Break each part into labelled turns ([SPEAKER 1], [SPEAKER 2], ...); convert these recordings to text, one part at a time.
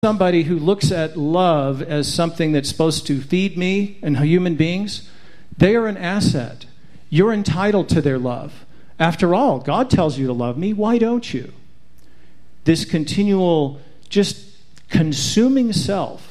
[SPEAKER 1] somebody who looks at love as something that's supposed to feed me and human beings, they are an asset. You're entitled to their love. After all, God tells you to love me. Why don't you? This continual just consuming self.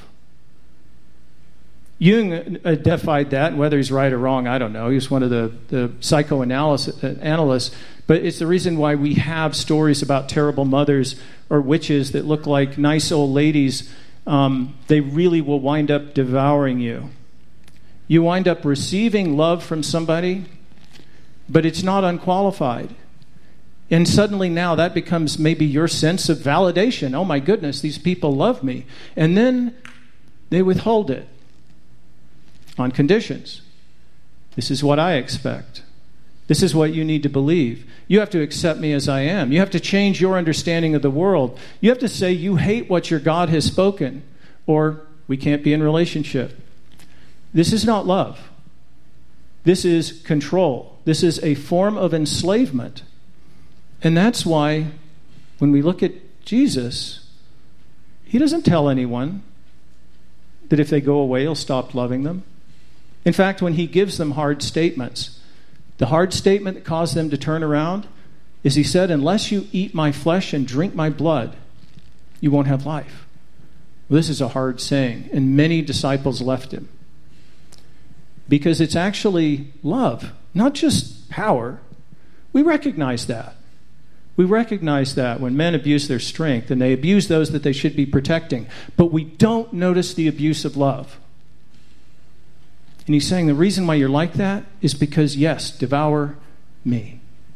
[SPEAKER 1] Jung identified that, and whether he's right or wrong, I don't know. He was one of the psychoanalysts. But it's the reason why we have stories about terrible mothers or witches that look like nice old ladies. They really will wind up devouring you. You wind up receiving love from somebody, but it's not unqualified. And suddenly now that becomes maybe your sense of validation. Oh my goodness, these people love me. And then they withhold it on conditions. This is what I expect. This is what you need to believe. You have to accept me as I am. You have to change your understanding of the world. You have to say you hate what your God has spoken, or we can't be in relationship. This is not love. This is control. This is a form of enslavement. And that's why when we look at Jesus, he doesn't tell anyone that if they go away, he'll stop loving them. In fact, when he gives them hard statements, the hard statement that caused them to turn around is he said, unless you eat my flesh and drink my blood, you won't have life. Well, this is a hard saying, and many disciples left him. Because it's actually love, not just power. We recognize that. We recognize that when men abuse their strength and they abuse those that they should be protecting. But we don't notice the abuse of love. And he's saying the reason why you're like that is because, yes, devour me.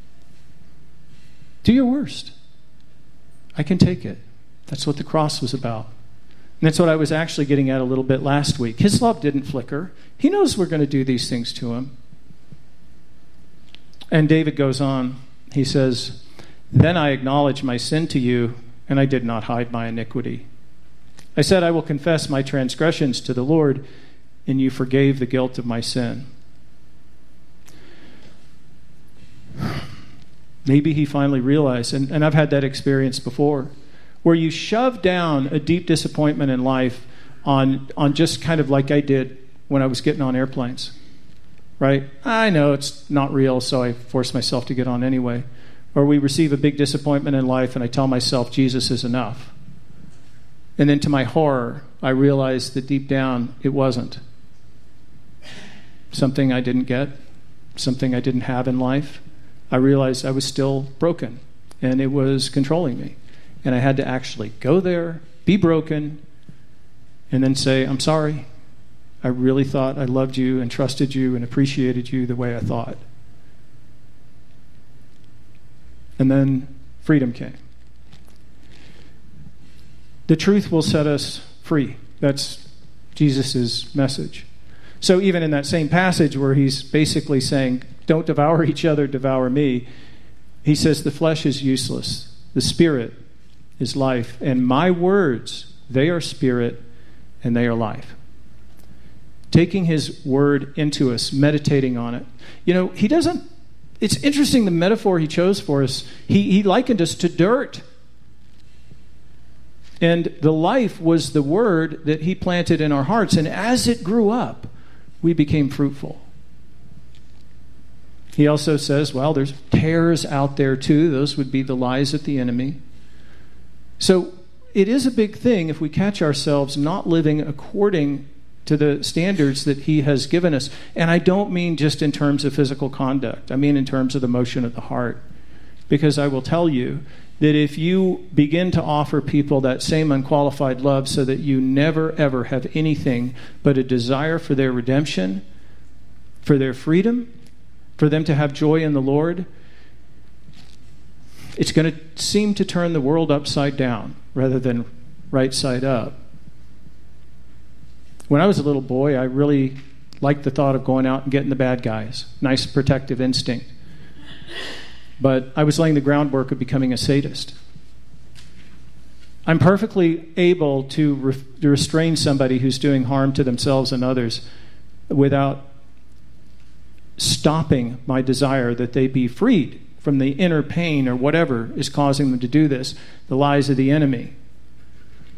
[SPEAKER 1] Do your worst. I can take it. That's what the cross was about. And that's what I was actually getting at a little bit last week. His love didn't flicker. He knows we're going to do these things to him. And David goes on. He says, then I acknowledged my sin to you, and I did not hide my iniquity. I said, I will confess my transgressions to the Lord, and you forgave the guilt of my sin. Maybe he finally realized, and I've had that experience before, where you shove down a deep disappointment in life on just kind of like I did when I was getting on airplanes, right? I know it's not real, so I force myself to get on anyway. Or we receive a big disappointment in life, and I tell myself Jesus is enough. And then to my horror, I realize that deep down it wasn't. Something I didn't get, something I didn't have in life. I realized I was still broken, and it was controlling me. And I had to actually go there, be broken, and then say, I'm sorry. I really thought I loved you and trusted you and appreciated you the way I thought. And then freedom came. The truth will set us free. That's Jesus' message. So even in that same passage where he's basically saying, don't devour each other, devour me, he says the flesh is useless. The spirit is life. And my words, they are spirit and they are life. Taking his word into us, meditating on it. You know, he doesn't, it's interesting the metaphor he chose for us. He likened us to dirt. And the life was the word that he planted in our hearts. And as it grew up, we became fruitful. He also says, well, there's tares out there too. Those would be the lies of the enemy. So it is a big thing if we catch ourselves not living according to the standards that he has given us. And I don't mean just in terms of physical conduct. I mean in terms of the motion of the heart. Because I will tell you that if you begin to offer people that same unqualified love so that you never, ever have anything but a desire for their redemption, for their freedom, for them to have joy in the Lord, it's going to seem to turn the world upside down rather than right side up. When I was a little boy, I really liked the thought of going out and getting the bad guys. Nice protective instinct. But I was laying the groundwork of becoming a sadist. I'm perfectly able to restrain somebody who's doing harm to themselves and others without stopping my desire that they be freed from the inner pain or whatever is causing them to do this, the lies of the enemy.